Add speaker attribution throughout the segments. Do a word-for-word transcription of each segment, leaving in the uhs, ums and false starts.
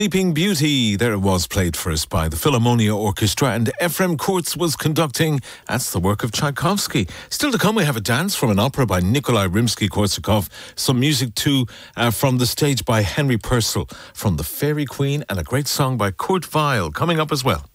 Speaker 1: Sleeping Beauty, there it was, played for us by the Philharmonia Orchestra, and Efrem Kurtz was conducting. That's the work of Tchaikovsky. Still to come, we have a dance from an opera by Nikolai Rimsky-Korsakov, some music too uh, from the stage by Henry Purcell, from The Fairy Queen, and a great song by Kurt Weill coming up as well.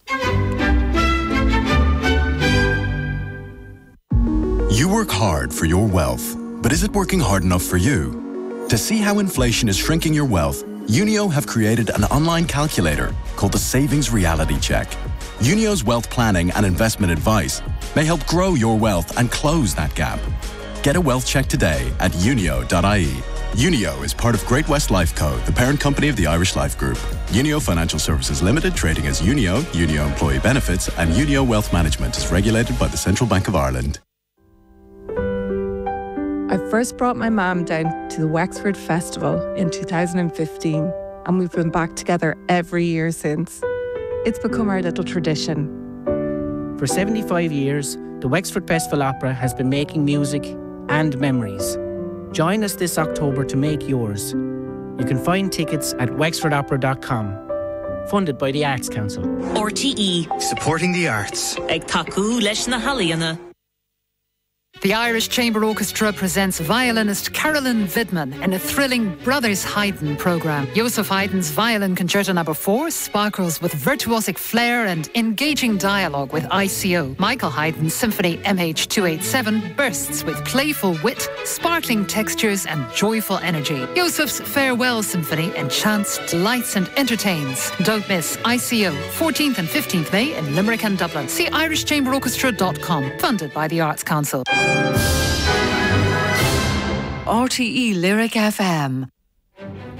Speaker 2: You work hard for your wealth, but is it working hard enough for you? To see how inflation is shrinking your wealth, Unio have created an online calculator called the Savings Reality Check. Unio's wealth planning and investment advice may help grow your wealth and close that gap. Get a wealth check today at unio dot I E. Unio is part of Great-West Lifeco, the parent company of the Irish Life Group. Unio Financial Services Limited, trading as Unio, Unio Employee Benefits, and Unio Wealth Management is regulated by the Central Bank of Ireland.
Speaker 3: I first brought my mum down to the Wexford Festival in two thousand fifteen, and we've been back together every year since. It's become our little tradition.
Speaker 4: For seventy-five years, the Wexford Festival Opera has been making music and memories. Join us this October to make yours. You can find tickets at wexford opera dot com. Funded by the Arts Council.
Speaker 5: R T E.
Speaker 6: Supporting the arts.
Speaker 5: Ag taku leis na halaíonna.
Speaker 7: The Irish Chamber Orchestra presents violinist Carolyn Vidman in a thrilling Brothers Haydn programme. Joseph Haydn's Violin Concerto Number four sparkles with virtuosic flair and engaging dialogue with I C O. Michael Haydn's Symphony M H two eighty-seven bursts with playful wit, sparkling textures and joyful energy. Joseph's Farewell Symphony enchants, delights and entertains. Don't miss I C O, fourteenth and fifteenth May in Limerick and Dublin. See irish chamber orchestra dot com, funded by the Arts Council.
Speaker 8: R T E Lyric F M.